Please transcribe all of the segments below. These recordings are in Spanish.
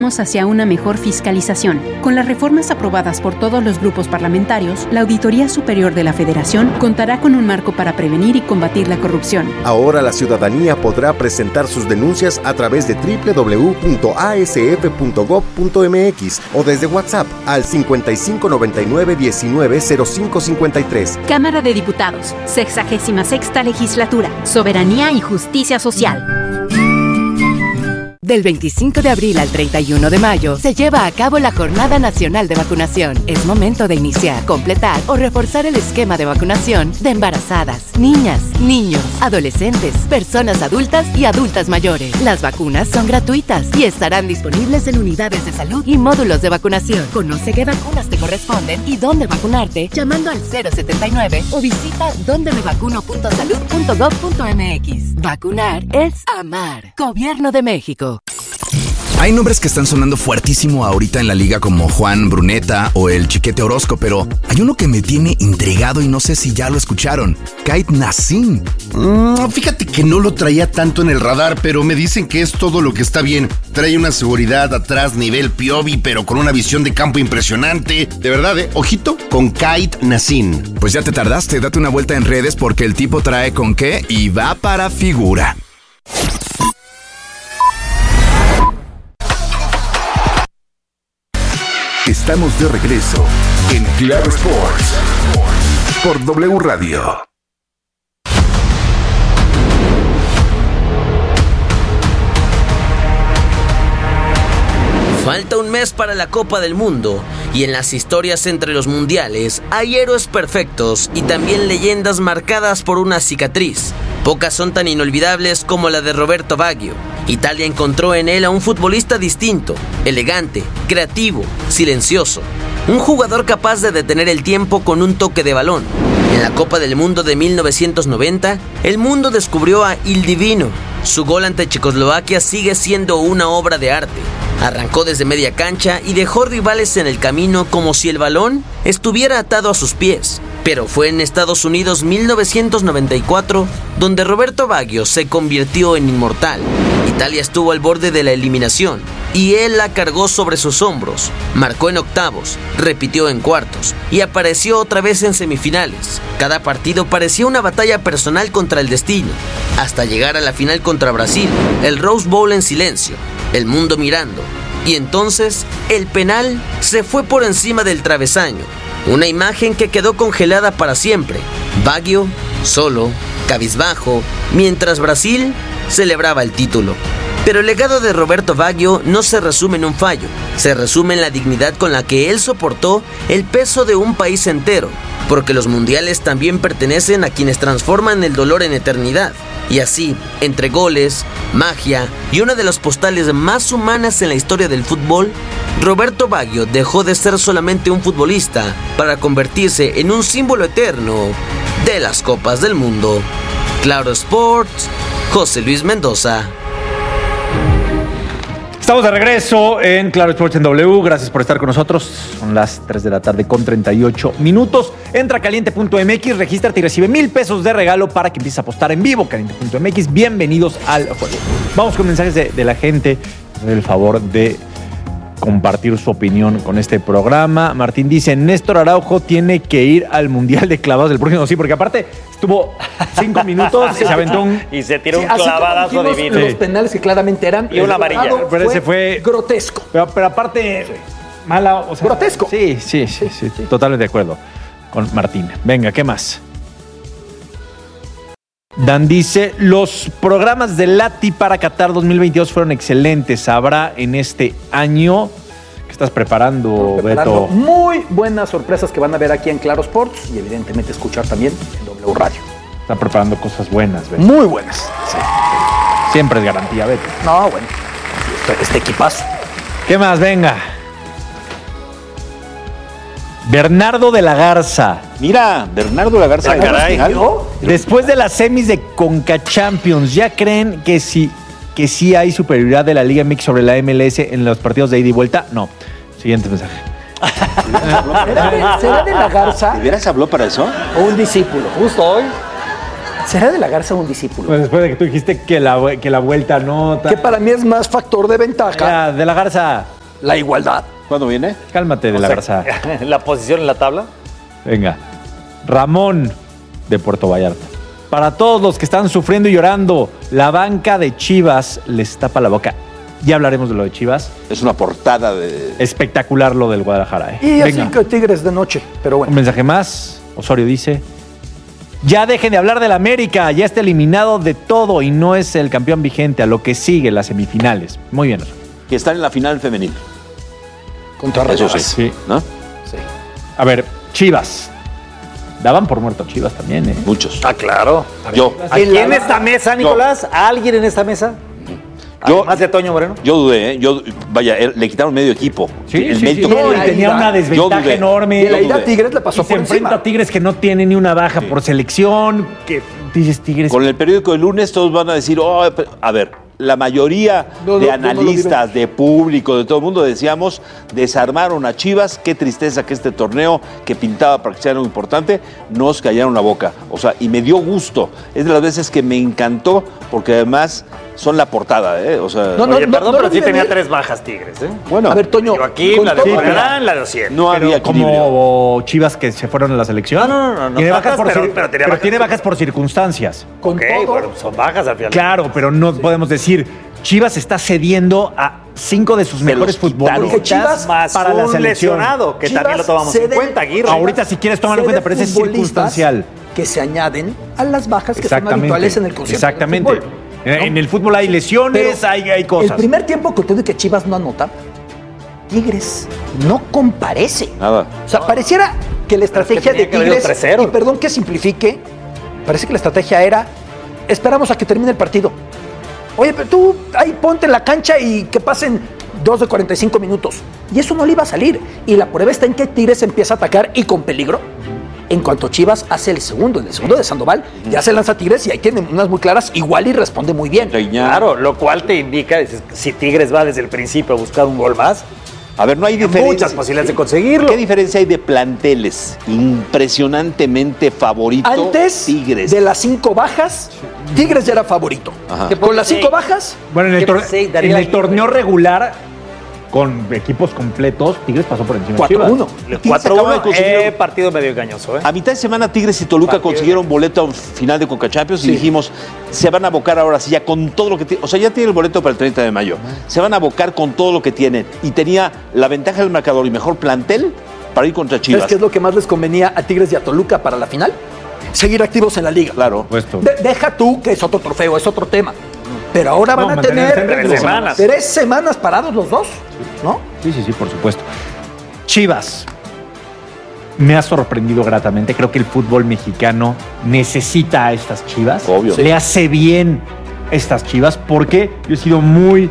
hacia una mejor fiscalización. Con las reformas aprobadas por todos los grupos parlamentarios, la Auditoría Superior de la Federación contará con un marco para prevenir y combatir la corrupción. Ahora la ciudadanía podrá presentar sus denuncias a través de www.asf.gov.mx o desde WhatsApp al 5599-190553. Cámara de Diputados, 66ª Legislatura, Soberanía y Justicia Social. Del 25 de abril al 31 de mayo se lleva a cabo la Jornada Nacional de Vacunación. Es momento de iniciar, completar o reforzar el esquema de vacunación de embarazadas, niñas, niños, adolescentes, personas adultas y adultas mayores. Las vacunas son gratuitas y estarán disponibles en unidades de salud y módulos de vacunación. Conoce qué vacunas te corresponden y dónde vacunarte llamando al 079 o visita dondemevacuno.salud.gov.mx. Vacunar es amar. Gobierno de México. Hay nombres que están sonando fuertísimo ahorita en la liga como Juan Bruneta o el Chiquete Orozco, pero hay uno que me tiene intrigado y no sé si ya lo escucharon. Kait Nassim. Fíjate que no lo traía tanto en el radar, pero me dicen que es todo lo que está bien. Trae una seguridad atrás nivel Piovi, pero con una visión de campo impresionante. De verdad, ojito con Kait Nassim. Pues ya te tardaste, date una vuelta en redes porque el tipo trae con qué y va para figura. Estamos de regreso en Claro Sports por W Radio. Falta un mes para la Copa del Mundo y en las historias entre los mundiales hay héroes perfectos y también leyendas marcadas por una cicatriz. Pocas son tan inolvidables como la de Roberto Baggio. Italia encontró en él a un futbolista distinto, elegante, creativo, silencioso. Un jugador capaz de detener el tiempo con un toque de balón. En la Copa del Mundo de 1990, el mundo descubrió a Il Divino. Su gol ante Checoslovaquia sigue siendo una obra de arte. Arrancó desde media cancha y dejó rivales en el camino como si el balón estuviera atado a sus pies. Pero fue en Estados Unidos 1994 donde Roberto Baggio se convirtió en inmortal. Italia estuvo al borde de la eliminación y él la cargó sobre sus hombros. Marcó en octavos, repitió en cuartos y apareció otra vez en semifinales. Cada partido parecía una batalla personal contra el destino, hasta llegar a la final contra Brasil, el Rose Bowl en silencio, el mundo mirando. Y entonces, el penal se fue por encima del travesaño. Una imagen que quedó congelada para siempre. Baggio, solo, cabizbajo, mientras Brasil celebraba el título. Pero el legado de Roberto Baggio no se resume en un fallo. Se resume en la dignidad con la que él soportó el peso de un país entero. Porque los mundiales también pertenecen a quienes transforman el dolor en eternidad. Y así, entre goles, magia y una de las postales más humanas en la historia del fútbol, Roberto Baggio dejó de ser solamente un futbolista para convertirse en un símbolo eterno de las Copas del Mundo. Claro Sports, José Luis Mendoza. Estamos de regreso en Claro Sports en W. Gracias por estar con nosotros. Son las 3 de la tarde con 38 minutos. Entra a caliente.mx, regístrate y recibe $1,000 de regalo para que empieces a apostar en vivo. Caliente.mx, bienvenidos al juego. Vamos con mensajes de la gente. Hacer el favor de compartir su opinión con este programa. Martín dice, Néstor Araujo tiene que ir al Mundial de Clavados del próximo. Sí, porque aparte estuvo 5 minutos y se aventó y se tiró un clavadazo divino. Los penales que claramente eran y una amarilla. Pero ese fue grotesco. Pero aparte mala, o sea, grotesco. Sí, totalmente de acuerdo con Martín. Venga, ¿qué más? Dan dice, los programas de Lati para Qatar 2022 fueron excelentes. Habrá en este año, ¿qué estás preparando, Beto? Muy buenas sorpresas que van a ver aquí en Claro Sports y evidentemente escuchar también en W Radio. Está preparando cosas buenas, Beto. Muy buenas. Sí. Siempre es garantía, Beto. No, bueno, este equipazo. ¿Qué más? Venga. Bernardo de la Garza. Mira, Bernardo de la Garza. Caray. Después de las semis de Conca Champions, ¿ya creen que sí hay superioridad de la Liga MX sobre la MLS en los partidos de ida y vuelta? No. Siguiente mensaje. ¿Será de la Garza? ¿De veras habló para eso? O un discípulo. Justo hoy ¿Será de la Garza un discípulo? Pues después de que tú dijiste que la vuelta no... Que para mí es más factor de ventaja. Ya, de la Garza. La igualdad. ¿Cuándo viene? Cálmate, de la Garza. ¿La posición en la tabla? Venga. Ramón, de Puerto Vallarta. Para todos los que están sufriendo y llorando, la banca de Chivas les tapa la boca. Ya hablaremos de lo de Chivas. Es una portada de... Espectacular lo del Guadalajara. Y así que Tigres de noche, pero bueno. Un mensaje más. Osorio dice... Ya dejen de hablar del América. Ya está eliminado de todo y no es el campeón vigente. A lo que sigue, las semifinales. Muy bien, Osorio. Que están en la final femenil. Contra Eso Rayadas. sí. ¿No? Sí. A ver, Chivas. Daban por muerto a Chivas también, ¿eh? Muchos. Ah, claro. Yo. ¿Aquí en esta mesa, Nicolás? ¿A alguien en esta mesa? ¿Más de Toño Moreno? Yo dudé, ¿eh? Vaya, le quitaron medio equipo. Sí, mérito sí. que No, y tenía una desventaja enorme. Y la ida Tigres le pasó y por se enfrenta encima. a Tigres que no tiene ni una baja por selección. Que dices Tigres. Con el periódico del lunes todos van a decir, a ver, la mayoría de analistas, de público, de todo el mundo decíamos, desarmaron a Chivas, qué tristeza que este torneo que pintaba para que sea algo importante, nos callaron la boca. O sea, y me dio gusto. Es de las veces que me encantó, porque además son la portada, ¿eh? O sea, Oye, perdón, pero sí tenía 3 bajas Tigres, ¿eh? Bueno, a ver, Toño, aquí la de Morán, la de Ociel. no había equilibrio. Como Chivas que se fueron a la selección. No. Tiene bajas bajas, por pero tiene bajas por circunstancias. con todo. Bueno, son bajas al final. Claro, pero no podemos decir Chivas está cediendo a 5 de sus mejores futbolistas Porque Chivas más para la un selección. lesionado, que Chivas también lo tomamos en cede- cuenta, Aguirre. Ahorita si quieres tomarlo en cuenta, pero ese es futbolistas circunstancial. Que se añaden a las bajas que son habituales en el concierto. Exactamente. del fútbol, ¿no? En el fútbol hay lesiones, Pero hay cosas. El primer tiempo que te digo que Chivas no anota, Tigres no comparece. Nada. O sea, pareciera que la estrategia tenía de que haber ido Tigres, 3-0. y perdón que simplifique, parece que la estrategia era, esperamos a que termine el partido. Oye, pero tú ahí ponte en la cancha y que pasen 2 de 45 minutos. Y eso no le iba a salir. Y la prueba está en que Tigres empieza a atacar y con peligro. En cuanto Chivas hace el segundo de Sandoval, ya se lanza Tigres y ahí tiene unas muy claras, igual y responde muy bien. Claro, lo cual te indica, dices, si Tigres va desde el principio a buscar un gol más, A ver, no hay diferencia. muchas posibilidades de conseguirlo. ¿Qué diferencia hay de planteles? Impresionantemente favorito Antes Tigres. de las 5 bajas, Tigres ya era favorito. Ajá. Con las 5 bajas, Bueno, en el, Sí, Daniel en el Aguirre. torneo regular, con equipos completos, Tigres pasó por encima de Chivas. 4-1. Tigres acaba de 4-1, conseguir- partido medio engañoso, ¿eh? A mitad de semana Tigres y Toluca consiguieron boleto a un final de Conca Champions y dijimos, se van a abocar ahora sí ya con todo lo que tienen. O sea, ya tiene el boleto para el 30 de mayo. Se van a abocar con todo lo que tienen. Y tenía la ventaja del marcador y mejor plantel para ir contra Chivas. ¿sabes qué es lo que más les convenía a Tigres y a Toluca para la final? Seguir activos en la liga. Claro. Puesto. Deja tú, que es otro trofeo, es otro tema. Pero ahora van a mantenerse tener en ritmo. 3 semanas. 3 semanas parados los dos, ¿no? Sí, por supuesto. Chivas. Me ha sorprendido gratamente. Creo que el fútbol mexicano necesita a estas Chivas. Obvio. Le hace bien estas Chivas porque yo he sido muy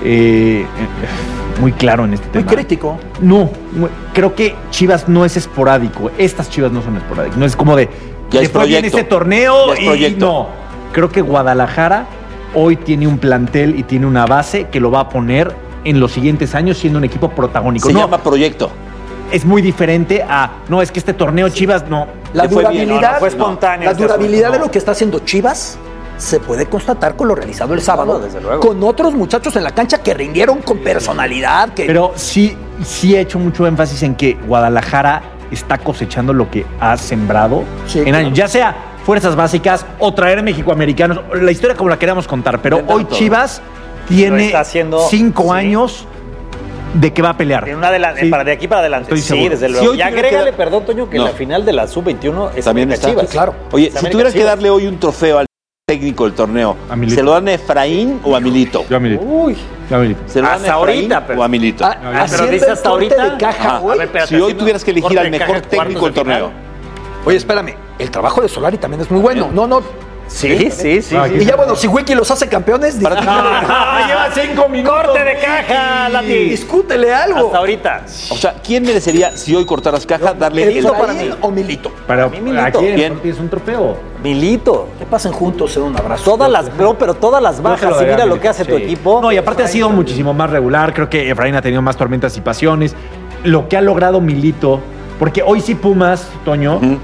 claro en este Muy tema. crítico. No, creo que Chivas no es esporádico. Estas Chivas no son esporádicas. No es como de Ya le es fue bien proyecto. este torneo Ya es y proyecto. no. Creo que Guadalajara hoy tiene un plantel y tiene una base que lo va a poner en los siguientes años siendo un equipo protagónico. Se No, llama proyecto. es muy diferente a no, es que este torneo Chivas no. La Le fue bien. durabilidad, No, fue espontáneo la este durabilidad asunto, de lo que está haciendo Chivas se puede constatar con lo realizado el sábado, desde luego. con otros muchachos en la cancha que rindieron con personalidad. Que Pero sí he hecho mucho énfasis en que Guadalajara está cosechando lo que ha sembrado Sí, en claro. años. Ya sea fuerzas básicas o traer mexicoamericanos, la historia como la queramos contar. Pero Inventar hoy todo. Chivas Lo tiene está haciendo, 5 sí. años de que va a pelear. De Sí. de aquí para adelante. Estoy Sí, seguro. desde Si luego. hoy Y tuviera agrégale, que- perdón, Toño, que No. la final de la Sub-21 es También América está. Chivas. Sí, claro. Oye, Es si América tuvieras que Chivas. darle hoy un trofeo al técnico del torneo, A Milito. ¿se lo dan a Efraín o a Milito? Yo a Milito. Uy, Yo a Milito. ¿Se lo dan Hasta a Efraín ahorita, pero- o a Milito? Ah, pero haciendo dice el hasta corte ahorita. de caja Ajá. hoy. A ver, espérate, Si hoy haciendo tuvieras que elegir corte al de mejor caja, técnico cuartos del de final. torneo. Oye, espérame, el trabajo de Solari también es muy bueno. No. Sí. Y ya bueno, si Wiki los hace campeones, Lleva 5 minutos. Corte de caja, Lati. discútele algo. Hasta ahorita. O sea, ¿quién merecería, si hoy cortaras caja, darle el ¿Efraín para mí. o Milito? Pero mí Milito. aquí en Bien. el es un trofeo. Milito. Que pasen juntos, se den un abrazo. Pero todas las Yo se bajas. lo Y daría mira a lo Milito, que hace tu sí. equipo. No, y aparte ha sido muchísimo más regular. Creo que Efraín ha tenido más tormentas y pasiones. Lo que ha logrado Milito, porque hoy sí Pumas, Toño,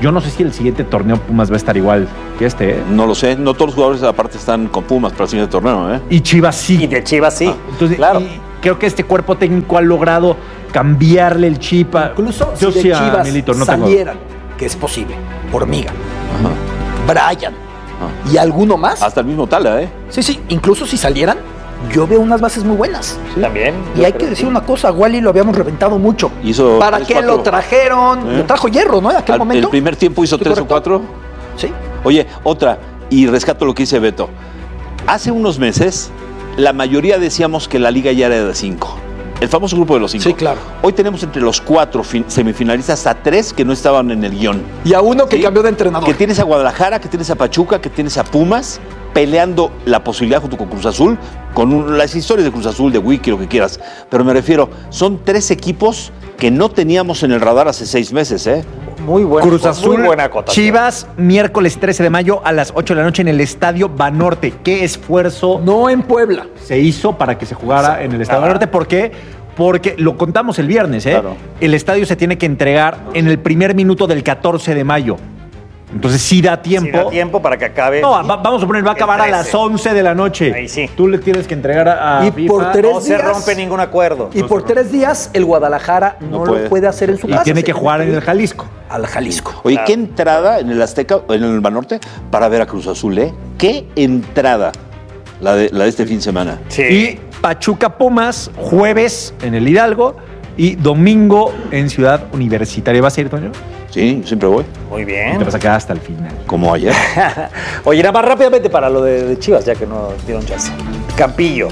Yo no sé si el siguiente torneo Pumas va a estar igual que este, ¿eh? No lo sé. No todos los jugadores aparte están con Pumas para el siguiente torneo, ¿eh? Y Chivas sí. Y de Chivas sí. Entonces, claro. y creo que este cuerpo técnico ha logrado cambiarle el chip. Incluso yo si sí de a Chivas Milito no salieran, que es posible, Hormiga, Brian y alguno más. Hasta el mismo Tala, ¿eh? Sí, incluso si salieran, yo veo unas bases muy buenas. Sí. También. Y hay que decir una cosa, Wally lo habíamos reventado mucho. Hizo ¿Para 3, qué 4. lo trajeron? Lo trajo Hierro, ¿no? En aquel momento. El primer tiempo hizo 3 o 4. Sí. Oye, otra, y rescato lo que dice Beto. Hace unos meses, la mayoría decíamos que la liga ya era de 5. El famoso grupo de los 5. Sí, claro. Hoy tenemos entre los 4 semifinalistas a 3 que no estaban en el guión. Y a uno que cambió de entrenador. Que tienes a Guadalajara, que tienes a Pachuca, que tienes a Pumas, peleando la posibilidad junto con Cruz Azul, con las historias de Cruz Azul, de Wiki, lo que quieras. Pero me refiero, son 3 equipos que no teníamos en el radar hace 6 meses, ¿eh? Muy buena. Cruz Azul, muy buena acotación. Chivas, miércoles 13 de mayo a las 8 de la noche en el Estadio Banorte. ¿Qué esfuerzo No en Puebla. se hizo para que se jugara en el Estadio Banorte? ¿Por qué? Porque lo contamos el viernes, ¿eh? Claro. El estadio se tiene que entregar en el primer minuto del 14 de mayo. Entonces sí da tiempo. Sí da tiempo para que acabe. No, vamos a poner, va a acabar a las 11 de la noche. Ahí sí. Tú le tienes que entregar a Y FIFA. por 3 No se rompe ningún acuerdo. Y por 3 días el Guadalajara no lo puede hacer en su Y casa. tiene Se que jugar en el Jalisco. Al Jalisco. Oye, qué entrada en el Azteca, en el Banorte, para ver a Cruz Azul, ¿eh? Qué entrada la de este fin de semana. Sí. Y Pachuca Pumas, jueves en el Hidalgo y domingo en Ciudad Universitaria. ¿Vas a ir, Toño? Sí, siempre voy. Muy Y bien. te vas a quedar hasta el final. Como ayer. Oye, nada más rápidamente para lo de Chivas, ya que no dieron chance. Campillo.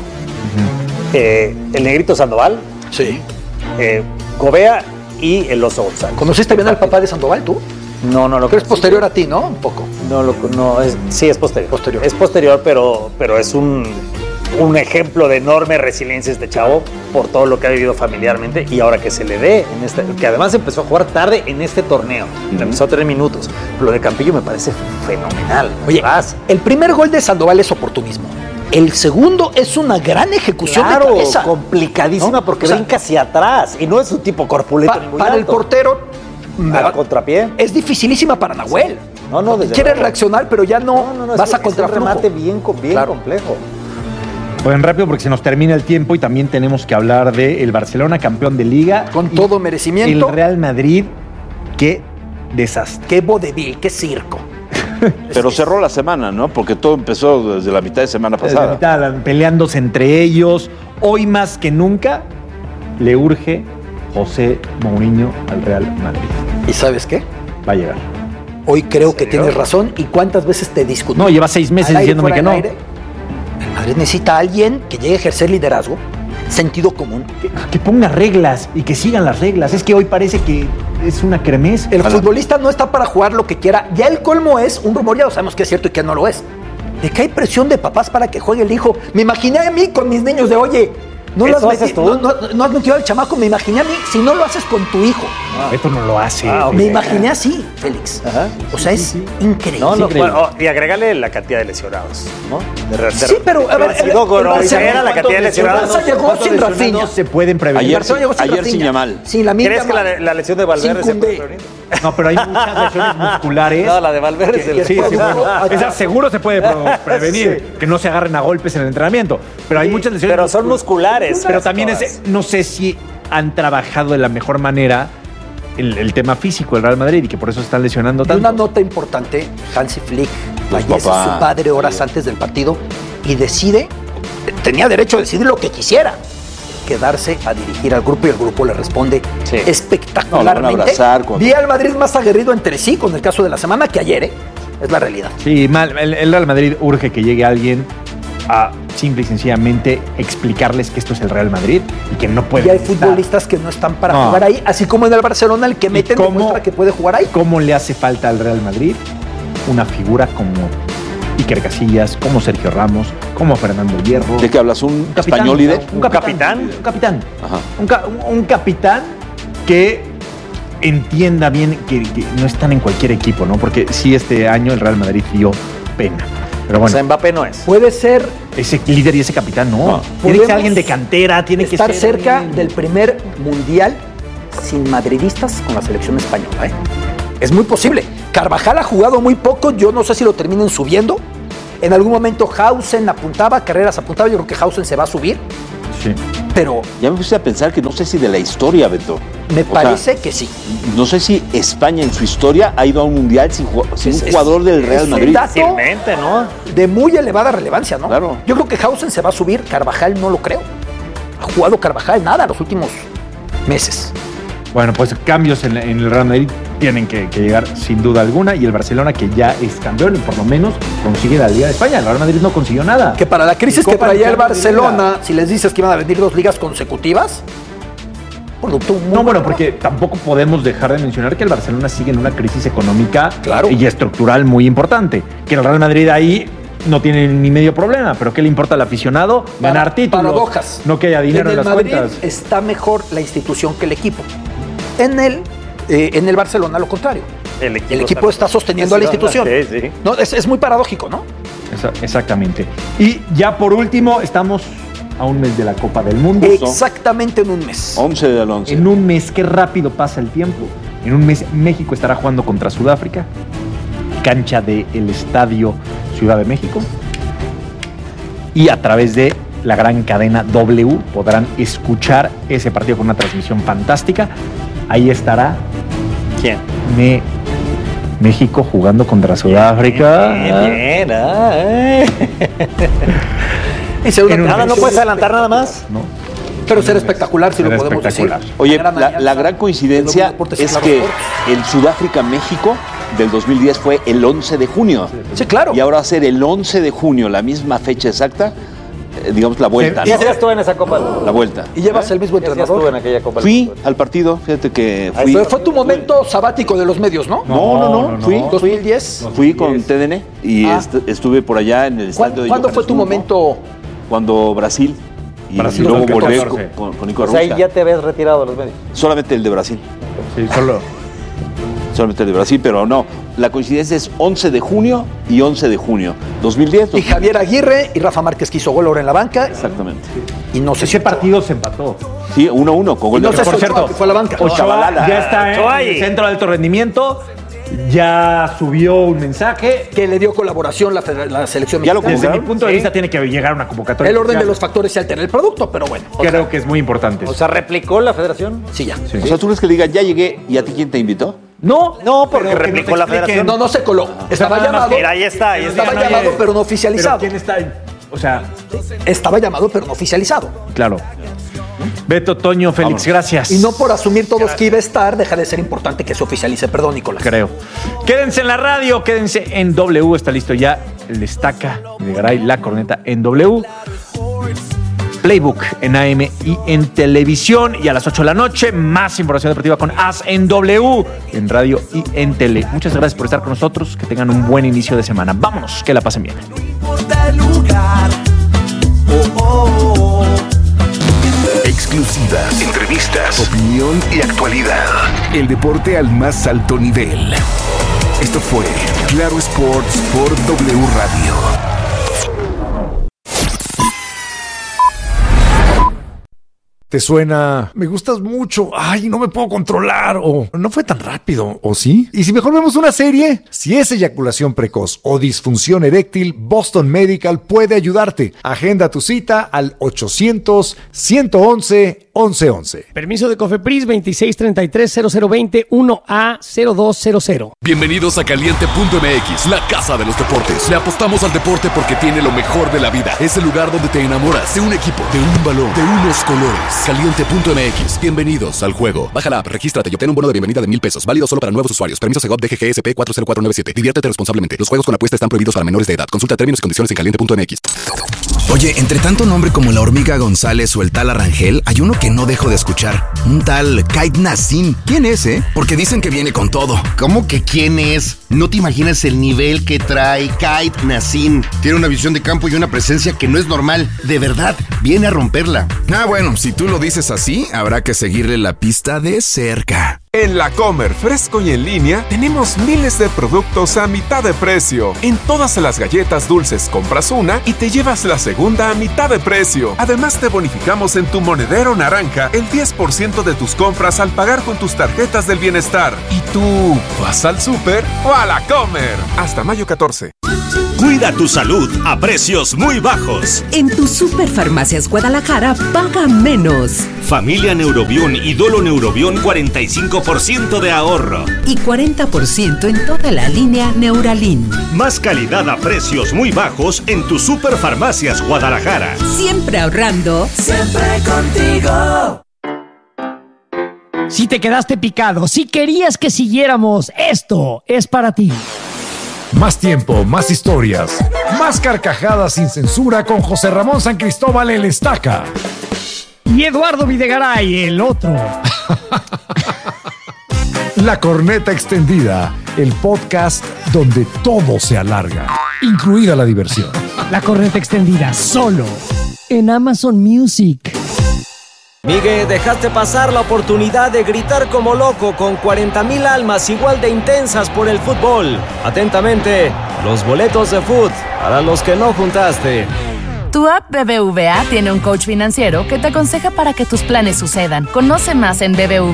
El Negrito Sandoval. Sí. Gobea y el Oso González. ¿Conociste bien al papá de Sandoval tú? No lo Pero es conocí. posterior a ti, ¿no? Un poco. Sí, es posterior. Es posterior, pero es un ejemplo de enorme resiliencia este chavo por todo lo que ha vivido familiarmente y ahora que se le dé en este, que además empezó a jugar tarde en este torneo. Empezó a 3 minutos. Lo de Campillo me parece fenomenal. Oye, el primer gol de Sandoval es oportunismo. El segundo es una gran ejecución de cabeza. Complicadísima, ¿no? porque O sea, brinca hacia atrás y no es un tipo corpulento ni muy para el alto. portero A contrapié. es dificilísima para Nahuel. No, desde Quiere luego. reaccionar, pero ya no, vas a es un contraflujo. remate bien Claro. complejo. Pues rápido porque se nos termina el tiempo y también tenemos que hablar de el Barcelona, campeón de Liga. Con y todo merecimiento. El Real Madrid, qué desastre. Qué vodevil, qué circo. Pero cerró la semana, ¿no? Porque todo empezó desde la mitad de semana Desde pasada. la mitad, peleándose entre ellos. Hoy más que nunca le urge José Mourinho al Real Madrid. ¿Y sabes qué? Va a llegar. Hoy creo que tienes razón. ¿Y cuántas veces te discutí? No, lleva 6 meses Al aire, diciéndome fuera que no. del aire. El Madrid necesita a alguien que llegue a ejercer liderazgo, sentido común. Que ponga reglas y que sigan las reglas. Es que hoy parece que es una kermés. El futbolista no está para jugar lo que quiera. Ya el colmo es un rumor, ya lo sabemos que es cierto y que no lo es. De que hay presión de papás para que juegue el hijo. Me imaginé a mí con mis niños de, oye, no lo has ¿Eso haces metido, tú? no has metido al chamaco. Me imaginé a mí, si no lo haces con tu hijo. Esto no lo hace. Ah, ok. Me imaginé así, Félix. Ajá. O sea, es increíble. No, increíble. bueno, y agregale la cantidad de lesionados, ¿no? Sí, pero a ver, ha sido grosería la cantidad de lesionados. Barça llegó sin Rafinha. No se pueden prevenir. Ayer, Barcelona llegó sin ayer Rafinha. sin Yamal. Sin Lamine ¿Crees que Yamal. la lesión de Valverde Sin se puede Koundé. prevenir? No, pero hay muchas lesiones musculares. No, la de Valverde se le Sí, puede. sí, bueno, esa seguro se puede prevenir. Que no se agarren a golpes en el entrenamiento. Pero hay muchas lesiones. Pero son musculares. Pero también todas. no sé si han trabajado de la mejor manera el tema físico del Real Madrid y que por eso están lesionando Y tanto. una nota importante, Hansi Flick Pues fallece papá. su padre horas antes del partido y decide, tenía derecho a decidir lo que quisiera, quedarse a dirigir al grupo y el grupo le responde Sí. espectacularmente. No, lo van a abrazar cuando- Vi al Madrid más aguerrido entre sí con el caso de la semana que ayer, ¿eh? Es la realidad. Sí, mal. El Real Madrid urge que llegue alguien a simple y sencillamente explicarles que esto es el Real Madrid y que no pueden. Y hay estar. futbolistas que no están para No. jugar ahí, así como en el Barcelona el que meten cómo- demuestra que puede jugar ahí. ¿Cómo le hace falta al Real Madrid una figura como Iker Casillas, como Sergio Ramos, como Fernando Hierro? ¿De qué hablas? ¿Un capitán, español líder? Un capitán. Un capitán. Ajá. Un capitán que entienda bien que no están en cualquier equipo, ¿no? Porque sí, este año el Real Madrid dio pena. Pero O bueno, sea, Mbappé no es. Puede ser ese líder y ese capitán no. Tiene que Podemos ser alguien de cantera, tiene que estar ser cerca alguien- del primer mundial sin madridistas con la selección española, ¿eh? Es muy posible. Carvajal ha jugado muy poco, yo no sé si lo terminen subiendo. En algún momento Hausen apuntaba, Carreras apuntaba, yo creo que Hausen se va a subir. Sí. Pero ya me puse a pensar que no sé si de la historia, Beto. Me parece que sí. No sé si España en su historia ha ido a un mundial sin un jugador del Real Madrid. Fácilmente, ¿no? De muy elevada relevancia, ¿no? Claro. Yo creo que Hausen se va a subir, Carvajal no lo creo. Ha jugado Carvajal nada los últimos meses. Bueno, pues cambios en el Real Madrid tienen que llegar sin duda alguna, y el Barcelona, que ya es campeón y por lo menos consigue la Liga de España. El Real Madrid no consiguió nada. Que para la crisis que traía el Barcelona, si les dices que iban a venir 2 ligas consecutivas, porque tampoco podemos dejar de mencionar que el Barcelona sigue en una crisis económica y estructural muy importante. Que el Real Madrid ahí no tiene ni medio problema, pero ¿qué le importa al aficionado? Ganar títulos. Paradojas. No que haya dinero en las Madrid cuentas. Está mejor la institución que el equipo. En el Barcelona, lo contrario. El equipo está sosteniendo a la institución. Sí. No, es muy paradójico, ¿no? Exactamente. Y ya por último, estamos a un mes de la Copa del Mundo. Exactamente en un mes. 11 del 11. En un mes, qué rápido pasa el tiempo. En un mes México estará jugando contra Sudáfrica. Cancha del Estadio Ciudad de México. Y a través de la gran cadena W podrán escuchar ese partido con una transmisión fantástica. Ahí estará. ¿Quién? México jugando contra Sudáfrica. Bien. ¿No puedes adelantar nada más? No. Pero será espectacular si lo podemos decir. Oye, la gran coincidencia es que el Sudáfrica-México del 2010 fue el 11 de junio. Sí, claro. Y ahora va a ser el 11 de junio, la misma fecha exacta, digamos la vuelta. ¿Y ya estuve en esa Copa? La vuelta. ¿Y llevas el mismo entrenador? Ya estuve en aquella Copa. Fui al partido, fíjate que fui. Fue tu momento sabático de los medios, ¿no? No. Fui 2010. Fui con TDN y estuve por allá en el estadio de ¿Cuándo fue tu momento? Cuando Brasil. Y luego volví con Nico Arruza. O sea, ahí ya te habías retirado de los medios. Solamente el de Brasil. Sí, solamente el de Brasil, pero no. La coincidencia es 11 de junio y 11 de junio. 2010. Y Javier Aguirre y Rafa Márquez, que hizo gol ahora en la banca. Exactamente. Y no sé ese partido se empató. Sí, 1-1 con gol de Rafa. Por cierto, fue a la banca. Ochoa ya está en el centro de alto rendimiento. Ya subió un mensaje que le dio colaboración la selección mexicana. Desde mi punto de vista tiene que llegar a una convocatoria. El orden de los factores se altera el producto, pero bueno. Creo que es muy importante. O sea, ¿replicó la federación? Sí, ya. Sí. O sea, ¿tú crees que le digan, ya llegué, y a ti quién te invitó? No, porque replicó la federación. No se coló. Estaba llamado. Mira, ahí está. Estaba llamado, pero no oficializado. ¿Quién está ahí? O sea, estaba llamado, pero no oficializado. Claro. Beto, Toño, Félix, gracias. Y no por asumir todos que iba a estar, deja de ser importante que se oficialice. Perdón, Nicolás. Creo. Quédense en la radio, quédense en W. Está listo ya el Estaca de Garay, la corneta en W. Playbook en AM y en televisión. Y a las 8 de la noche, más información deportiva con As en W, en radio y en tele. Muchas gracias por estar con nosotros. Que tengan un buen inicio de semana. Vámonos, que la pasen bien. Exclusivas, entrevistas, opinión y actualidad. El deporte al más alto nivel. Esto fue Claro Sports por W Radio. ¿Te suena? Me gustas mucho. Ay, no me puedo controlar. O no fue tan rápido. ¿O sí? ¿Y si mejor vemos una serie? Si es eyaculación precoz o disfunción eréctil, Boston Medical puede ayudarte. Agenda tu cita al 800-111-1111. Permiso de Cofepris 2633-0020-1A0200. Bienvenidos a Caliente.mx, la casa de los deportes. Le apostamos al deporte porque tiene lo mejor de la vida. Es el lugar donde te enamoras de un equipo, de un balón, de unos colores. Caliente.mx. Bienvenidos al juego. Baja la app, regístrate y obtén un bono de bienvenida de $1,000. Válido solo para nuevos usuarios. Permiso Segov DGGSP 40497. Diviértete responsablemente. Los juegos con apuesta están prohibidos para menores de edad. Consulta términos y condiciones en Caliente.mx. Oye, entre tanto nombre como la hormiga González o el tal Arrangel, hay uno que no dejo de escuchar. Un tal Kait Nassim. ¿Quién es, Porque dicen que viene con todo. ¿Cómo que quién es? No te imaginas el nivel que trae Kait Nassim. Tiene una visión de campo y una presencia que no es normal. De verdad, viene a romperla. Ah, bueno, si tú lo dices así, habrá que seguirle la pista de cerca. En La Comer, fresco y en línea, tenemos miles de productos a mitad de precio. En todas las galletas dulces compras una y te llevas la segunda a mitad de precio. Además, te bonificamos en tu monedero naranja el 10% 10% de tus compras al pagar con tus tarjetas del bienestar. ¿Y tú vas al súper o a la Comer? Hasta mayo 14. Cuida tu salud a precios muy bajos. En tu Superfarmacias Guadalajara paga menos. Familia Neurobión y Dolo Neurobión 45% de ahorro. Y 40% en toda la línea Neuralin. Más calidad a precios muy bajos en tu Superfarmacias Guadalajara. Siempre ahorrando. Siempre contigo. Si te quedaste picado, si querías que siguiéramos, esto es para ti. Más tiempo, más historias, más carcajadas sin censura con José Ramón San Cristóbal el Estaca. Y Eduardo Videgaray, el otro. La Corneta Extendida, el podcast donde todo se alarga, incluida la diversión. La Corneta Extendida, solo en Amazon Music. Migue, dejaste pasar la oportunidad de gritar como loco con 40,000 almas igual de intensas por el fútbol. Atentamente, los boletos de fútbol para los que no juntaste. Tu app BBVA tiene un coach financiero que te aconseja para que tus planes sucedan. Conoce más en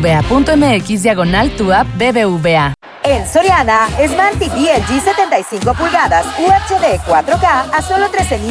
bbva.mx/tu app BBVA. En Soriana, Smart TV LG 75 pulgadas UHD 4K a solo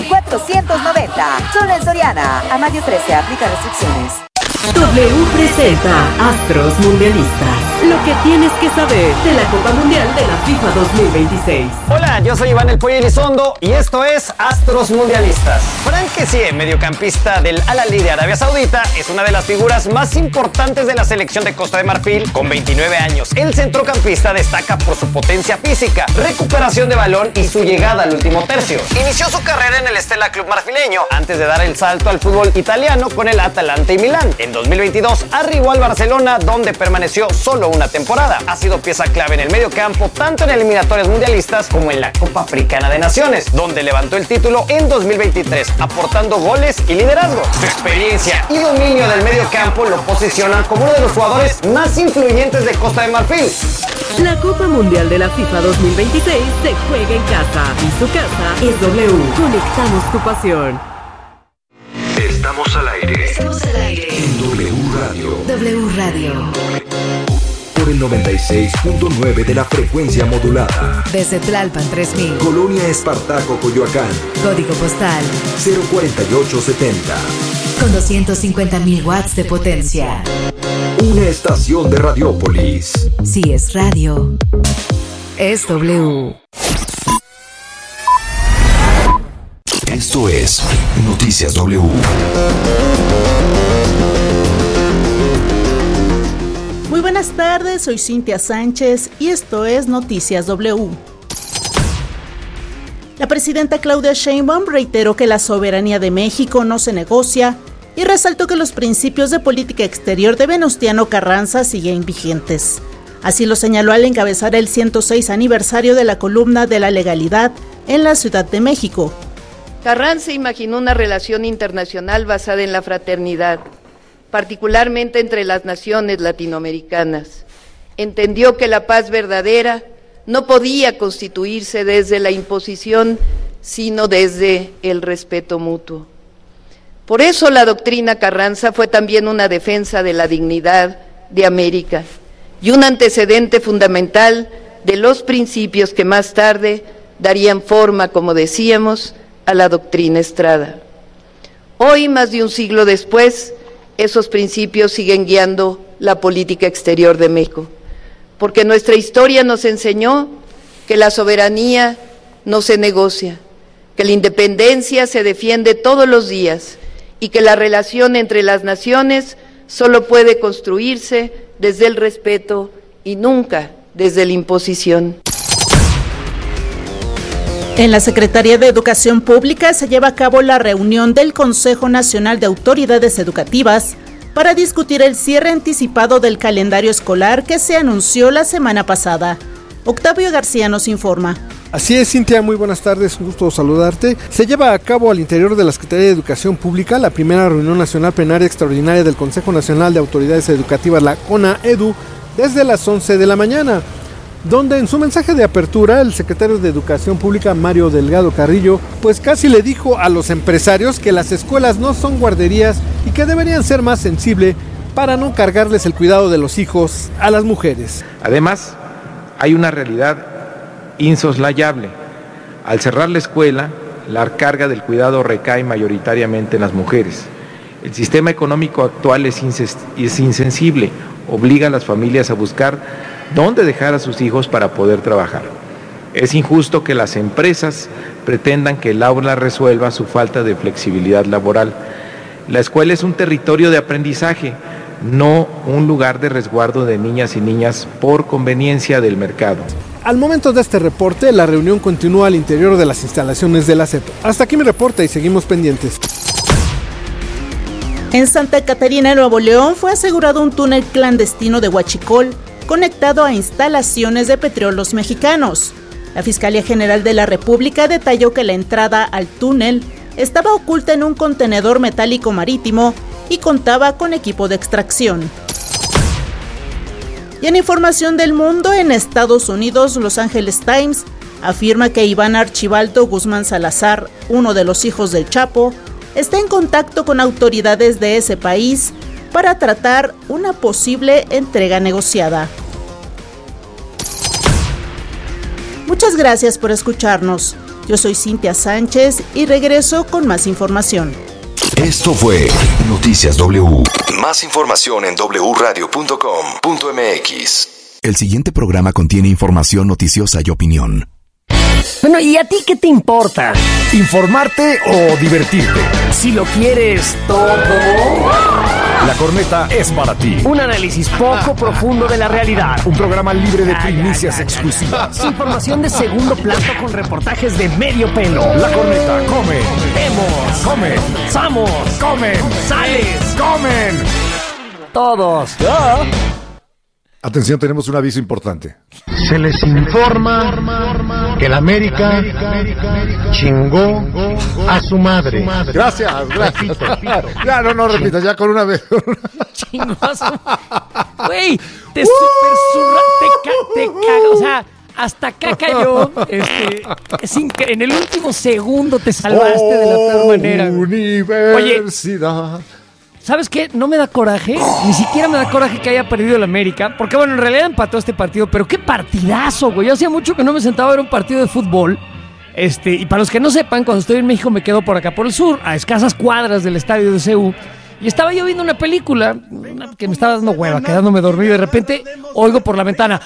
13,490. Solo en Soriana. A mayo 13 aplica restricciones. W presenta Astros Mundialistas. Lo que tienes que saber de la Copa Mundial de la FIFA 2026. Hola, yo soy Iván El Pollo Elizondo y esto es Astros Mundialistas. Frank Kessie, mediocampista del Al-Ahly de Arabia Saudita, es una de las figuras más importantes de la selección de Costa de Marfil. Con 29 años, el centrocampista destaca por su potencia física, recuperación de balón y su llegada al último tercio. Inició su carrera en el Stella Club marfileño antes de dar el salto al fútbol italiano con el Atalanta y Milán. En 2022 arribó al Barcelona, donde permaneció solo una temporada. Ha sido pieza clave en el medio campo, tanto en eliminatorias mundialistas como en la Copa Africana de Naciones, donde levantó el título en 2023, aportando goles y liderazgo. Su experiencia y dominio del medio campo lo posicionan como uno de los jugadores más influyentes de Costa de Marfil. La Copa Mundial de la FIFA 2026 se juega en casa y su casa es W. Conectamos tu pasión. Estamos al aire. Estamos al aire. En W Radio. W Radio. Por el 96.9 de la frecuencia modulada. Desde Tlalpan 3000. Colonia Espartaco, Coyoacán. Código postal 04870. Con 250,000 watts de potencia. Una estación de Radiópolis. Si es radio, es W. Esto es Noticias W. Muy buenas tardes, soy Cintia Sánchez y esto es Noticias W. La presidenta Claudia Sheinbaum reiteró que la soberanía de México no se negocia y resaltó que los principios de política exterior de Venustiano Carranza siguen vigentes. Así lo señaló al encabezar el 106 aniversario de la columna de la legalidad en la Ciudad de México. Carranza imaginó una relación internacional basada en la fraternidad, particularmente entre las naciones latinoamericanas. Entendió que la paz verdadera no podía constituirse desde la imposición, sino desde el respeto mutuo. Por eso la doctrina Carranza fue también una defensa de la dignidad de América y un antecedente fundamental de los principios que más tarde darían forma, como decíamos, a la doctrina Estrada. Hoy, más de un siglo después, esos principios siguen guiando la política exterior de México, porque nuestra historia nos enseñó que la soberanía no se negocia, que la independencia se defiende todos los días y que la relación entre las naciones solo puede construirse desde el respeto y nunca desde la imposición. En la Secretaría de Educación Pública se lleva a cabo la reunión del Consejo Nacional de Autoridades Educativas para discutir el cierre anticipado del calendario escolar que se anunció la semana pasada. Octavio García nos informa. Así es, Cintia, muy buenas tardes, un gusto saludarte. Se lleva a cabo al interior de la Secretaría de Educación Pública la primera reunión nacional plenaria extraordinaria del Consejo Nacional de Autoridades Educativas, la CONAEDU, desde las 11 de la mañana. Donde en su mensaje de apertura el secretario de Educación Pública, Mario Delgado Carrillo, pues casi le dijo a los empresarios que las escuelas no son guarderías y que deberían ser más sensibles para no cargarles el cuidado de los hijos a las mujeres. Además, hay una realidad insoslayable. Al cerrar la escuela, la carga del cuidado recae mayoritariamente en las mujeres. El sistema económico actual es insensible, obliga a las familias a buscar dónde dejar a sus hijos para poder trabajar. Es injusto que las empresas pretendan que el aula resuelva su falta de flexibilidad laboral. La escuela es un territorio de aprendizaje, no un lugar de resguardo de niñas y niñas por conveniencia del mercado. Al momento de este reporte, la reunión continúa al interior de las instalaciones de la CEP. Hasta aquí mi reporte y seguimos pendientes. En Santa Catarina, Nuevo León, fue asegurado un túnel clandestino de huachicol conectado a instalaciones de petróleos mexicanos. La Fiscalía General de la República detalló que la entrada al túnel estaba oculta en un contenedor metálico marítimo y contaba con equipo de extracción. Y en información del mundo, en Estados Unidos, Los Angeles Times afirma que Iván Archibaldo Guzmán Salazar, uno de los hijos del Chapo, está en contacto con autoridades de ese país para tratar una posible entrega negociada. Muchas gracias por escucharnos. Yo soy Cintia Sánchez y regreso con más información. Esto fue Noticias W. Más información en wradio.com.mx. El siguiente programa contiene información noticiosa y opinión. Bueno, ¿y a ti qué te importa? ¿Informarte o divertirte? Si lo quieres todo. La corneta es para ti. Un análisis poco profundo de la realidad. Un programa libre de primicias exclusivas. Información de segundo plano con reportajes de medio pelo. La corneta come. Vemos. Comen. Somos. Comen. Sales. Comen. Todos. Atención, tenemos un aviso importante. Se les informa que el América chingó a su madre. Gracias. Repito. Ya, no repitas, ya con una vez. Chingó a su madre. Güey, te super zurra, te caga, o sea, hasta acá cayó. En el último segundo te salvaste de la peor manera. Universidad. Oye, ¿sabes qué? No me da coraje, ni siquiera me da coraje que haya perdido el América, porque bueno, en realidad empató este partido, pero qué partidazo, güey. Yo hacía mucho que no me sentaba a ver un partido de fútbol. Y para los que no sepan, cuando estoy en México me quedo por acá por el sur, a escasas cuadras del estadio de CU, y estaba yo viendo una película que me estaba dando hueva, quedándome dormido, y de repente oigo por la ventana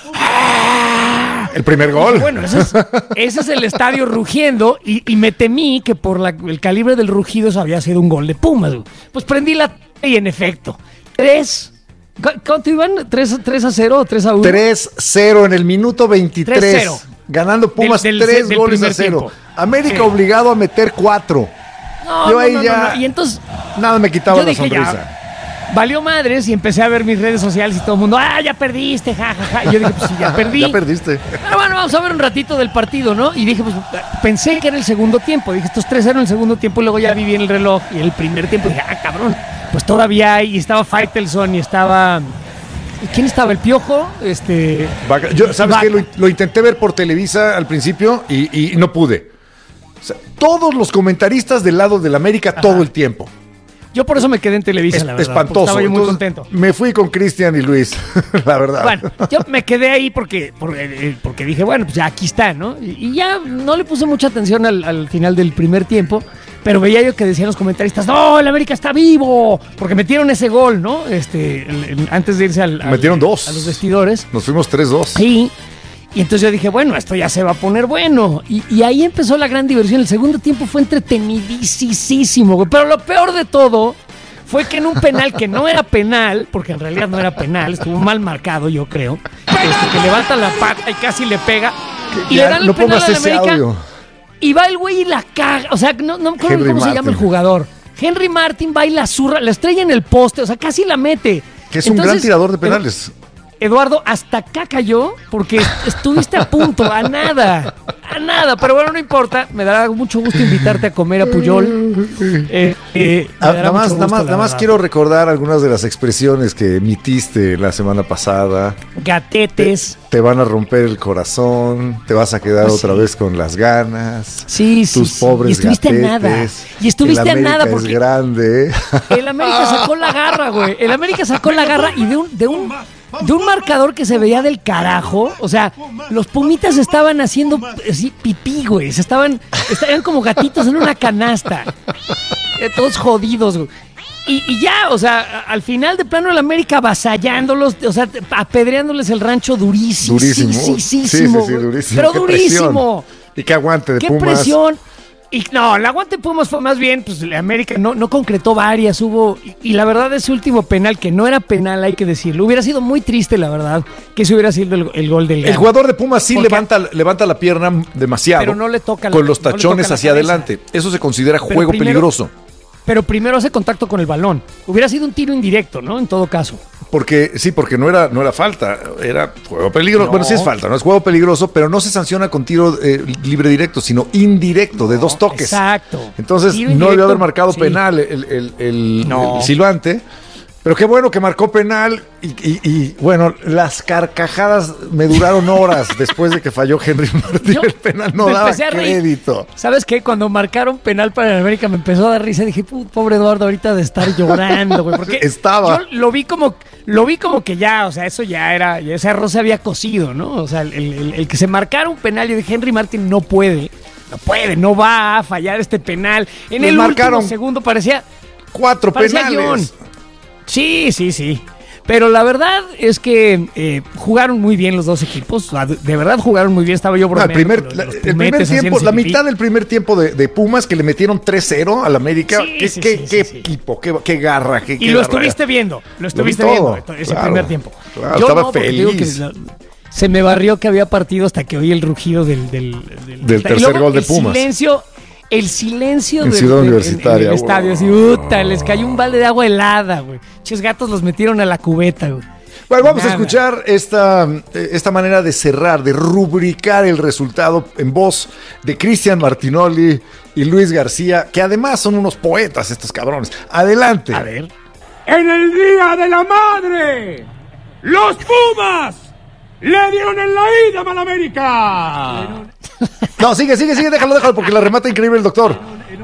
el primer gol. Bueno, ese es el estadio rugiendo y me temí que por el calibre del rugido eso había sido un gol de Pumas. Pues prendí la y en efecto, 3. ¿Cuánto iban? ¿3-0 o 3-1? 3-0 en el minuto 23. 3-0. Ganando Pumas 3 goles a 0. América obligado a meter 4. No. Y entonces nada me quitaba la sonrisa. Valió madres y empecé a ver mis redes sociales y todo el mundo, ya perdiste, jajaja. Y yo dije, pues sí, ya perdí. Ya perdiste. Pero bueno, vamos a ver un ratito del partido, ¿no? Y dije, pues pensé que era el segundo tiempo. Dije, estos 3 eran el segundo tiempo y luego ya vi bien el reloj. Y el primer tiempo dije, cabrón, pues todavía hay. Y estaba Faitelson y estaba... ¿Quién estaba? ¿El Piojo? Yo, ¿sabes qué? Lo intenté ver por Televisa al principio y no pude. O sea, todos los comentaristas del lado del América todo el tiempo. Yo por eso me quedé en Televisa, la verdad. Espantoso. Estaba yo muy contento. Me fui con Cristian y Luis, la verdad. Bueno, yo me quedé ahí porque dije, bueno, pues ya aquí está, ¿no? Y ya no le puse mucha atención al final del primer tiempo, pero veía yo que decían los comentaristas, ¡no, el América está vivo! Porque metieron ese gol, ¿no? Antes de irse metieron 2 a los vestidores. Nos fuimos 3-2. Sí. Y entonces yo dije, bueno, esto ya se va a poner bueno. Y ahí empezó la gran diversión. El segundo tiempo fue entretenidísimo, güey. Pero lo peor de todo fue que en un penal que no era penal, porque en realidad no era penal, estuvo mal marcado, yo creo, que levanta la pata y casi le pega. Y le dan el penal a la América. Audio. Y va el güey y la caga. O sea, no me acuerdo cómo se llama el jugador. Henry Martin va y la zurra, la estrella en el poste, o sea, casi la mete. Que es un gran tirador de penales. Eduardo, hasta acá cayó porque estuviste a punto, a nada, pero bueno, no importa, me dará mucho gusto invitarte a comer a Puyol. Nada más quiero recordar algunas de las expresiones que emitiste la semana pasada. Gatetes. Te van a romper el corazón, te vas a quedar otra vez con las ganas. Sí, tus pobres y estuviste gatetes. A nada. Y estuviste a nada porque es grande. El América sacó la garra, güey. El América sacó la garra y de un marcador que se veía del carajo. O sea, los Pumitas estaban haciendo así pipí, güey. Estaban como gatitos en una canasta. Todos jodidos, güey. Y ya, o sea, al final de plano el América avasallándolos, o sea, apedreándoles el rancho durísimo. Sí, durísimo. Pero qué durísimo. Presión. Y qué aguante de Pumas. Qué presión. Y no, el aguante de Pumas fue más bien, pues el América no concretó varias, y la verdad ese último penal, que no era penal, hay que decirlo, hubiera sido muy triste, la verdad, que ese hubiera sido el gol del gol. El jugador de Pumas sí levanta la pierna demasiado, pero no le toca con los tachones hacia adelante. Eso se considera juego peligroso. Pero primero hace contacto con el balón. Hubiera sido un tiro indirecto, ¿no? En todo caso. Porque no era falta, era juego peligroso. No. Bueno, sí es falta, no es juego peligroso, pero no se sanciona con tiro libre directo, sino indirecto, de 2 toques. Exacto. Entonces no debió haber marcado penal el silbante. Pero qué bueno que marcó penal y bueno, las carcajadas me duraron horas después de que falló Henry Martín. El penal no daba crédito. ¿Sabes qué? Cuando marcaron penal para el América me empezó a dar risa. Dije, pobre Eduardo, ahorita de estar llorando, güey. Porque estaba. Yo lo vi como que ya, o sea, eso ya era, ese arroz se había cocido, ¿no? O sea, el que se marcara un penal, yo dije, Henry Martín no va a fallar este penal. En el último segundo parecía 4 penales. Guión. Sí. Pero la verdad es que jugaron muy bien los dos equipos. De verdad jugaron muy bien. Estaba yo bromeando. El primer tiempo, la mitad del primer tiempo de Pumas, que le metieron 3-0 al América. Qué equipo, qué garra. Y lo estuviste viendo. Lo estuviste viendo ese primer tiempo. Claro, yo estaba feliz. Se me barrió que había partido hasta que oí el rugido del tercer gol de Pumas. El silencio en Ciudad Universitaria, en el estadio, así, les cayó un balde de agua helada, güey. Ches gatos los metieron a la cubeta, güey. Bueno, vamos a escuchar esta manera de cerrar, de rubricar el resultado en voz de Cristian Martinoli y Luis García, que además son unos poetas estos cabrones. Adelante. A ver. En el Día de la Madre, los Pumas le dieron en la ida a la América. No, sigue, déjalo, porque la remata increíble el doctor. En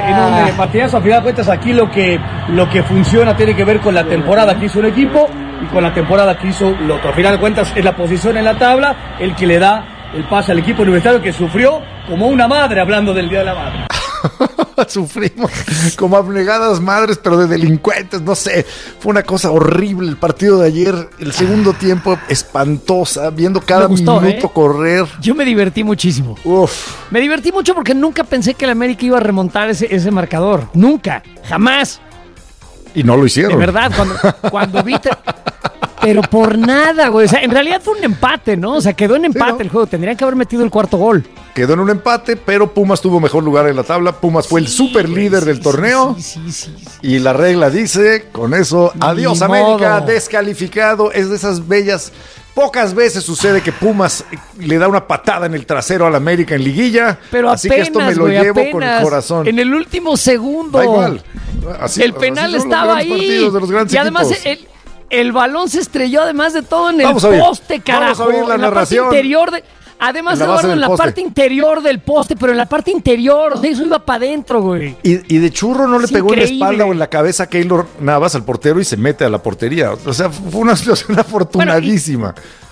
un partidazo, a final de cuentas, aquí lo que funciona tiene que ver con la temporada que hizo un equipo y con la temporada que hizo el otro. A final de cuentas, es la posición en la tabla el que le da el pase al equipo universitario, que sufrió como una madre, hablando del Día de la Madre. Sufrimos como abnegadas madres, pero de delincuentes, no sé. Fue una cosa horrible el partido de ayer. El segundo tiempo espantosa, viendo cada minuto correr. Yo me divertí muchísimo. Me divertí mucho porque nunca pensé que el América iba a remontar ese marcador. Nunca, jamás. Y no lo hicieron. De verdad, cuando vi... Pero por nada, güey. O sea, en realidad fue un empate, ¿no? O sea, quedó en empate el juego. Tendrían que haber metido el cuarto gol. Quedó en un empate, pero Pumas tuvo mejor lugar en la tabla. Pumas fue el super líder del torneo. Sí. Y la regla dice, con eso, adiós América, descalificado. Es de esas bellas... Pocas veces sucede que Pumas le da una patada en el trasero al América en liguilla. Pero así apenas, que esto me lo llevo con el corazón. En el último segundo. Da igual. El penal estaba ahí. Y además el balón se estrelló además de todo en el poste, carajo. Vamos a oír la narración. Además, Eduardo, en la parte interior del poste, pero en la parte interior, de eso iba para adentro, güey. Y de churro no le pegó en la espalda o en la cabeza a Keylor Navas, al portero, y se mete a la portería. O sea, fue una situación afortunadísima.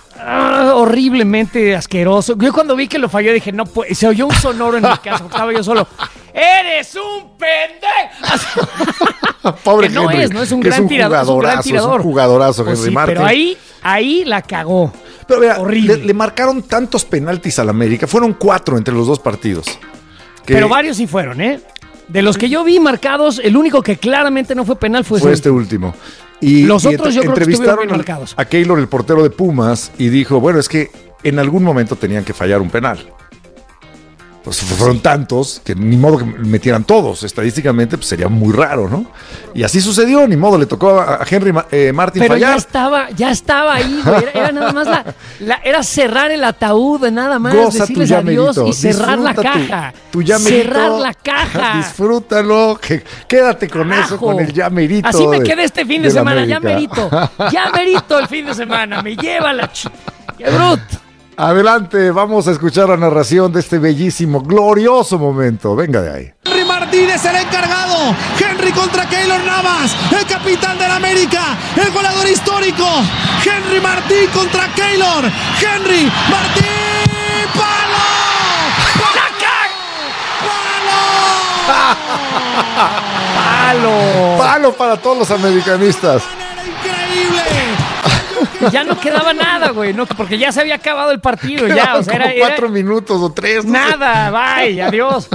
Horriblemente asqueroso. Yo cuando vi que lo falló dije, no puede. Se oyó un sonoro en mi casa, estaba yo solo. ¡Eres un pendejo! Pobre que no Henry, es un gran tirador. Es un jugadorazo, Henry Martín. Pero ahí la cagó. Pero mira, le marcaron tantos penaltis al América. Fueron 4 entre los dos partidos. Pero varios sí fueron, ¿eh? De los que yo vi marcados, el único que claramente no fue penal fue este último. Los otros yo creo que estuvieron bien marcados. A Keylor, el portero de Pumas, y dijo, bueno, es que en algún momento tenían que fallar un penal. pues fueron tantos que ni modo que metieran todos. Estadísticamente pues sería muy raro, ¿no? Y así sucedió, ni modo, le tocó a Henry Martin pero fallar. ya estaba ahí, güey. Era nada más era cerrar el ataúd, nada más, Goza decirles tu adiós llamerito. y cerrar la Disfruta caja. Tu llamerito. Cerrar la caja. Disfrútalo, quédate con eso, con el llamerito. Así me quedé este fin de semana, América. llamerito el fin de semana, me lleva la ¡qué bruto! Adelante, vamos a escuchar la narración de este bellísimo, glorioso momento. Venga de ahí. Henry Martínez, el encargado. Henry contra Keylor Navas, el capitán del América, el goleador histórico. Henry Martín contra Keylor. Henry Martín, ¡palo! ¡Palo! ¡Palo para todos los americanistas! Ya no quedaba nada, güey, no, porque ya se había acabado el partido, ya, o sea, como 4 minutos o 3. Nada, bye, adiós.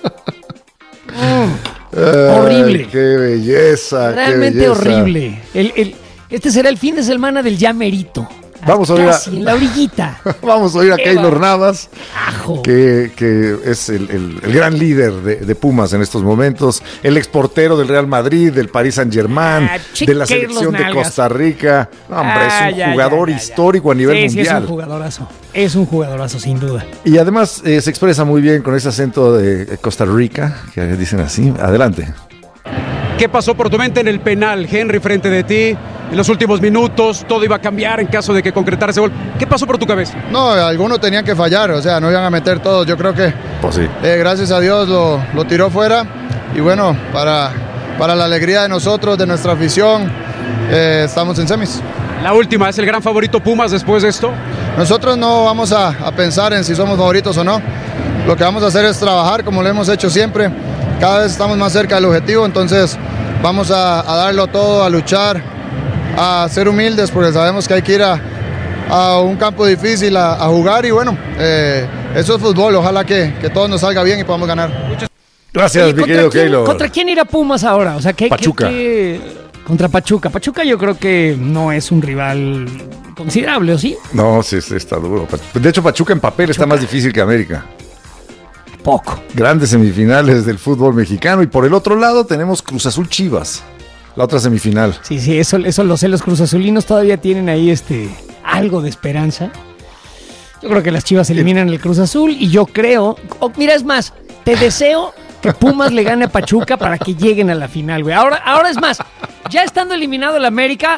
Horrible. ¡Qué belleza! Realmente qué belleza. horrible. Este será el fin de semana del llamerito. Vamos a oír en la orillita. Vamos a oír a Keylor Navas, que es el gran líder de Pumas en estos momentos, el exportero del Real Madrid, del Paris Saint-Germain, de la selección de Costa Rica. No, hombre, es un jugador histórico a nivel mundial. Sí, es un jugadorazo. Es un jugadorazo, sin duda. Y además se expresa muy bien con ese acento de Costa Rica, que dicen así. Adelante. ¿Qué pasó por tu mente en el penal, Henry, frente de ti? En los últimos minutos todo iba a cambiar en caso de que concretara ese gol. ¿Qué pasó por tu cabeza? No, algunos tenían que fallar, o sea, no iban a meter todos. Yo creo que pues sí. Gracias a Dios lo tiró fuera. Y bueno, para la alegría de nosotros, de nuestra afición, estamos en semis. La última, ¿es el gran favorito Pumas después de esto? Nosotros no vamos a pensar en si somos favoritos o no. Lo que vamos a hacer es trabajar como lo hemos hecho siempre. Cada vez estamos más cerca del objetivo, entonces vamos a darlo todo, a luchar, a ser humildes, porque sabemos que hay que ir a un campo difícil a jugar y bueno, eso es fútbol, ojalá que todo nos salga bien y podamos ganar. Gracias, mi querido Keylor. ¿Contra quién irá Pumas ahora? O sea, Pachuca. Contra Pachuca. Pachuca yo creo que no es un rival considerable, ¿o sí? No, sí, está duro. De hecho, Pachuca en papel está más difícil que América. Poco. Grandes semifinales del fútbol mexicano. Y por el otro lado tenemos Cruz Azul Chivas, la otra semifinal. Sí, eso lo sé. Los Cruz Azulinos todavía tienen ahí algo de esperanza. Yo creo que las Chivas eliminan el Cruz Azul y yo creo... mira, es más, te deseo que Pumas le gane a Pachuca para que lleguen a la final, güey. Ahora es más, ya estando eliminado el América,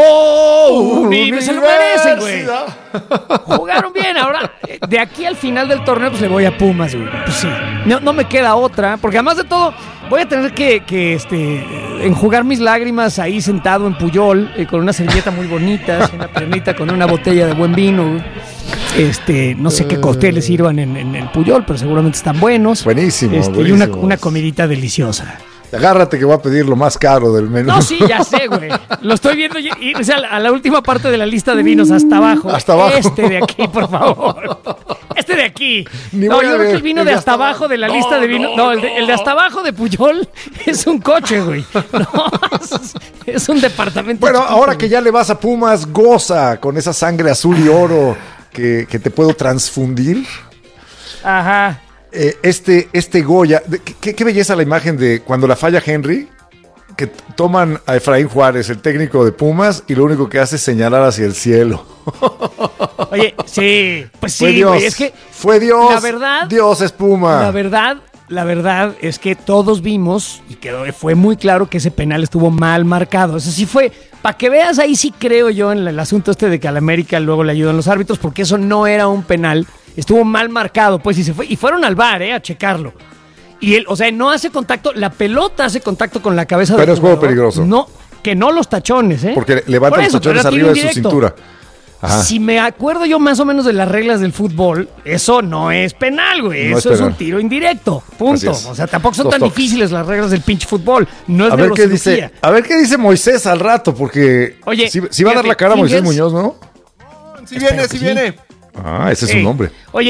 se lo merecen, güey. Jugaron bien, ahora de aquí al final del torneo pues le voy a Pumas, güey. Pues sí, no me queda otra, porque además de todo voy a tener que enjugar mis lágrimas ahí sentado en Puyol, con una servilleta muy bonita, una piernita con una botella de buen vino, güey. No sé qué cócteles sirvan en el Puyol, pero seguramente están buenos. Buenísimo, Y una comidita deliciosa. Agárrate que voy a pedir lo más caro del menú. No, sí, ya sé, güey. Lo estoy viendo o sea, a la última parte de la lista de vinos, hasta abajo. Hasta abajo. Este de aquí, por favor. Este de aquí. Yo creo que el vino de hasta abajo de la lista de vinos. No, el de hasta abajo de Puyol es un coche, güey. No, es un departamento. Bueno, chiquito, ahora güey. que ya le vas a Pumas, goza con esa sangre azul y oro que te puedo transfundir. Ajá. Este Goya, qué belleza la imagen de cuando la falla Henry, que toman a Efraín Juárez, el técnico de Pumas, y lo único que hace es señalar hacia el cielo. Oye, sí, pues Fue sí, Dios, güey, es que fue Dios, la verdad, Dios es Puma. La verdad es que todos vimos y fue muy claro que ese penal estuvo mal marcado. Eso sí fue, para que veas, ahí sí creo yo en el asunto de que a la América luego le ayudan los árbitros, porque eso no era un penal. Estuvo mal marcado, pues, y fueron al VAR, a checarlo. Y él, o sea, no hace contacto, la pelota hace contacto con la cabeza del Pero es juego jugador. peligroso. No, que no los tachones, ¿eh? Porque levanta Por los eso, tachones pero arriba de tiro su indirecto. cintura. Ajá. Si me acuerdo yo más o menos de las reglas del fútbol, eso no es penal, güey. No Eso es es un penal. tiro indirecto. Punto. Así es. O sea, tampoco son Dos tan toques. difíciles las reglas del pinche fútbol. No es A ver qué neurocirugía. dice, Moisés al rato, porque Oye, si va a dar la cara a Moisés Muñoz, ¿no? Si viene. Ah, ese es su nombre. Oye,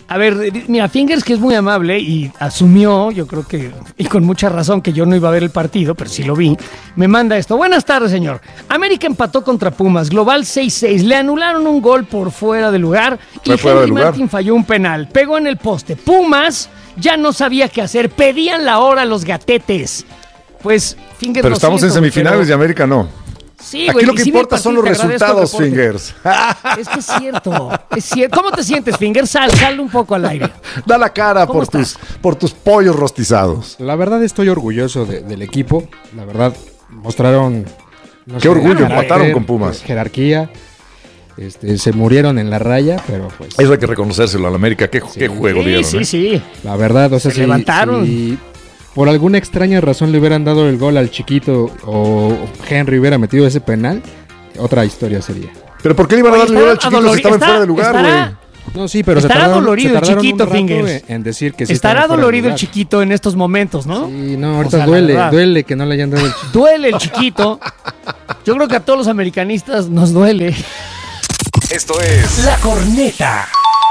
A ver, mira, Fingers, que es muy amable y asumió, yo creo que, y con mucha razón, que yo no iba a ver el partido, pero sí lo vi, me manda esto. Buenas tardes, señor. América empató contra Pumas, global 6-6. Le anularon un gol por fuera de lugar y Henry Martin falló un penal. Pegó en el poste. Pumas ya no sabía qué hacer. Pedían la hora a los gatetes. Pues, Fingers, pero estamos en semifinales y América no. Sí, aquí güey, lo que importa son los resultados, Fingers. Es que es cierto. ¿Cómo te sientes, Fingers? Sal un poco al aire. Da la cara por tus pollos rostizados. La verdad estoy orgulloso del equipo. La verdad, mostraron... Qué orgullo, empataron con Pumas. Jerarquía. Se murieron en la raya, pero pues... Eso hay que reconocérselo a la América. Qué juego dieron. Sí. La verdad, o sea, se levantaron. Si por alguna extraña razón le hubieran dado el gol al Chiquito o Henry hubiera metido ese penal, otra historia sería. ¿Pero por qué le iban a dar el gol al Chiquito si estaba fuera de lugar, güey? No, sí, pero estará dolorido el Chiquito, Fingers. En decir que sí estará dolorido el Chiquito en estos momentos, ¿no? Sí, no, ahorita duele que no le hayan dado el Chiquito. Duele el Chiquito. Yo creo que a todos los americanistas nos duele. Esto es La Corneta.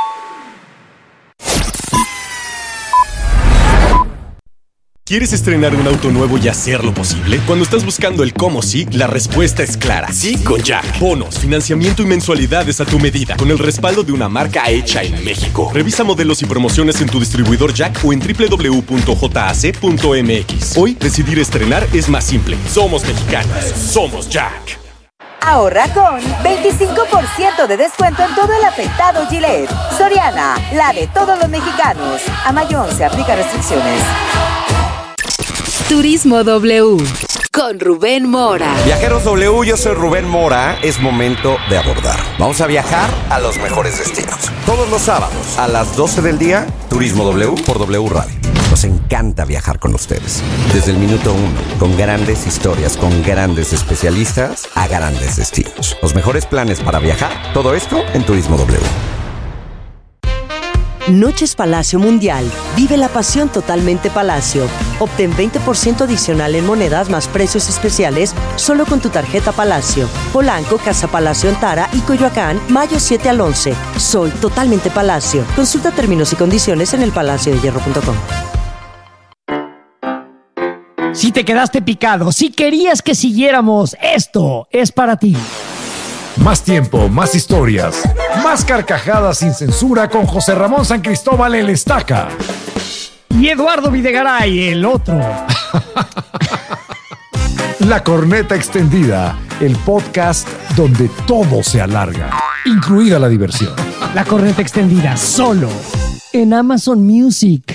¿Quieres estrenar un auto nuevo y hacerlo posible? Cuando estás buscando el cómo sí, la respuesta es clara. Sí con Jack. Bonos, financiamiento y mensualidades a tu medida, con el respaldo de una marca hecha en México. Revisa modelos y promociones en tu distribuidor Jack o en www.jac.mx. Hoy, decidir estrenar es más simple. Somos mexicanos. Somos Jack. Ahorra con 25% de descuento en todo el afeitado Gillette. Soriana, la de todos los mexicanos. A mayo se aplica restricciones. Turismo W con Rubén Mora. Viajeros W, yo soy Rubén Mora. Es momento de abordar. Vamos a viajar a los mejores destinos. Todos los sábados a las 12 del día, Turismo W por W Radio. Nos encanta viajar con ustedes. Desde el minuto 1, con grandes historias, con grandes especialistas a grandes destinos. Los mejores planes para viajar, todo esto en Turismo W. Noches Palacio Mundial. Vive la pasión totalmente Palacio. Obtén 20% adicional en monedas más precios especiales solo con tu tarjeta Palacio. Polanco, Casa Palacio Antara y Coyoacán, mayo 7 al 11. Soy totalmente Palacio. Consulta términos y condiciones en elpalaciodehierro.com. Si te quedaste picado, si querías que siguiéramos, esto es para ti. Más tiempo, más historias, más carcajadas sin censura con José Ramón San Cristóbal el Estaca. Y Eduardo Videgaray, el otro. La Corneta Extendida, el podcast donde todo se alarga, incluida la diversión. La Corneta Extendida, solo en Amazon Music.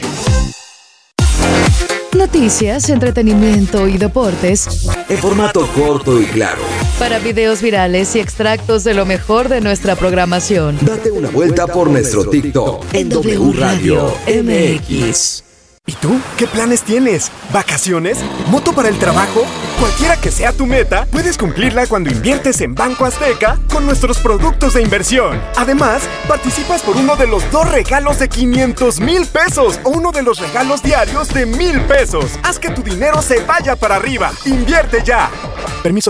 Noticias, entretenimiento y deportes en formato corto y claro. Para videos virales y extractos de lo mejor de nuestra programación. Date una vuelta por nuestro TikTok en W Radio MX. ¿Y tú? ¿Qué planes tienes? ¿Vacaciones? ¿Moto para el trabajo? Cualquiera que sea tu meta, puedes cumplirla cuando inviertes en Banco Azteca con nuestros productos de inversión. Además, participas por uno de los 2 regalos de 500,000 pesos o uno de los regalos diarios de 1,000 pesos. Haz que tu dinero se vaya para arriba. ¡Invierte ya! Permiso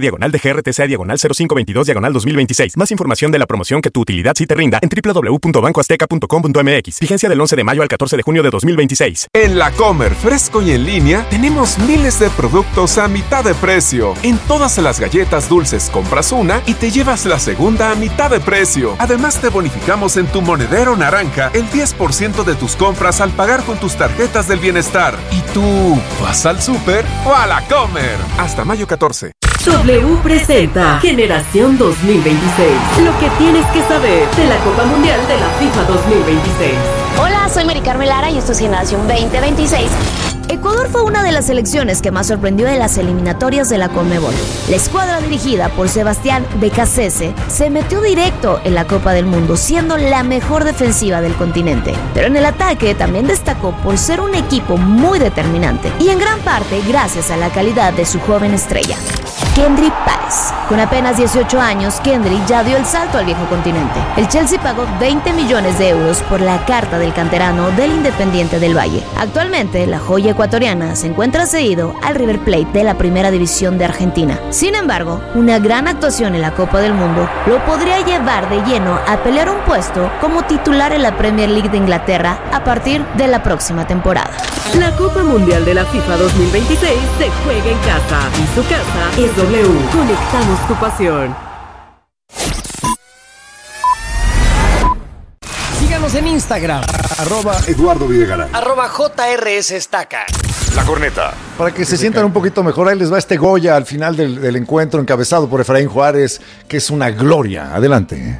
Segov-BCG/DGR/0522/2026. Más información de la promoción que tu utilidad sí te rinda en www.bancoazteca.com.mx. Vigencia del 11 de mayo al 14 de junio de 2026. En La Comer, fresco y en línea, tenemos miles de productos a mitad de precio. En todas las galletas dulces compras una y te llevas la segunda a mitad de precio. Además, te bonificamos en tu monedero naranja el 10% de tus compras al pagar con tus tarjetas del bienestar. ¿Y tú vas al súper o a La Comer? Hasta mayo 14. W presenta Generación 2026. Lo que tienes que saber de la Copa Mundial de la FIFA 2026. Hola, soy Mari Carmen Lara y esto es Generación 2026. Ecuador fue una de las selecciones que más sorprendió de las eliminatorias de la Conmebol. La escuadra dirigida por Sebastián Becasese se metió directo en la Copa del Mundo, siendo la mejor defensiva del continente. Pero en el ataque también destacó por ser un equipo muy determinante y en gran parte gracias a la calidad de su joven estrella. Kendry Páez. Con apenas 18 años, Kendry ya dio el salto al viejo continente. El Chelsea pagó 20 millones de euros por la carta del canterano del Independiente del Valle. Actualmente, la joya ecuatoriana se encuentra cedido al River Plate de la Primera División de Argentina. Sin embargo, una gran actuación en la Copa del Mundo lo podría llevar de lleno a pelear un puesto como titular en la Premier League de Inglaterra a partir de la próxima temporada. La Copa Mundial de la FIFA 2026 se juega en casa y su casa es W. Conectamos tu pasión. Síganos en Instagram. @Eduardo Videgaray. @JRS Estaca. La corneta. Para que se sientan un poquito mejor, ahí les va este Goya al final del encuentro, encabezado por Efraín Juárez, que es una gloria. Adelante.